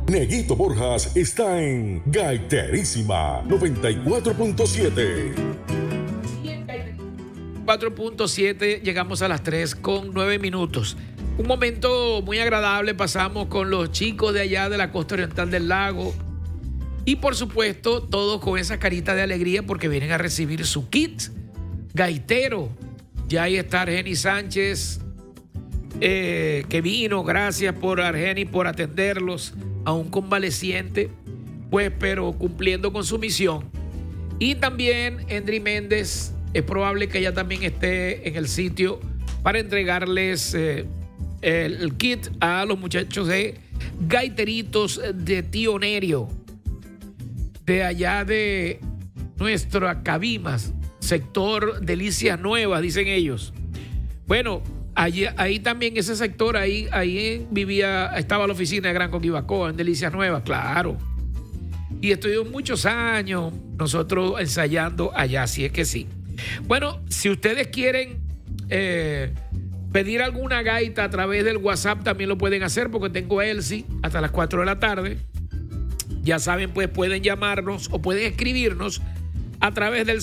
Neguito Borjas está en Gaiterísima 94.7. 4.7, llegamos a las 3:09. Un momento muy agradable pasamos con los chicos de allá de la costa oriental del lago. Y por supuesto, todos con esa carita de alegría porque vienen a recibir su kit gaitero. Ya ahí está Argeni Sánchez, que vino. Gracias por Argeni por atenderlos a un convaleciente, pues, pero cumpliendo con su misión. Y también Endry Méndez, es probable que ella también esté en el sitio para entregarles el kit a los muchachos de Gaiteritos de Tío Nerio, de allá de nuestra Cabimas, sector Delicias Nuevas, dicen ellos. Bueno, ahí también ese sector, ahí estaba la oficina de Gran Coquibacoa, en Delicias Nuevas, claro. Y estuvimos muchos años nosotros ensayando allá, si es que sí. Bueno, si ustedes quieren pedir alguna gaita a través del WhatsApp, también lo pueden hacer porque tengo a Elsie hasta las 4 de la tarde. Ya saben, pues pueden llamarnos o pueden escribirnos a través del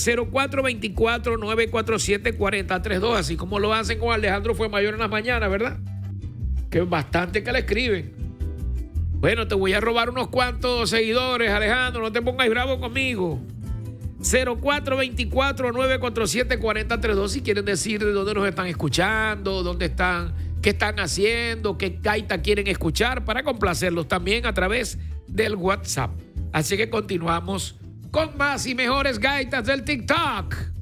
0424-947-4032, así como lo hacen con Alejandro Fue Mayor en las mañanas, ¿verdad? Que es bastante que le escriben. Bueno, te voy a robar unos cuantos seguidores, Alejandro, no te pongas bravo conmigo. 0424-947-4032 si quieren decir de dónde nos están escuchando, dónde están, qué están haciendo, qué gaita quieren escuchar, para complacerlos también a través del WhatsApp. Así que continuamos con más y mejores gaitas del TikTok.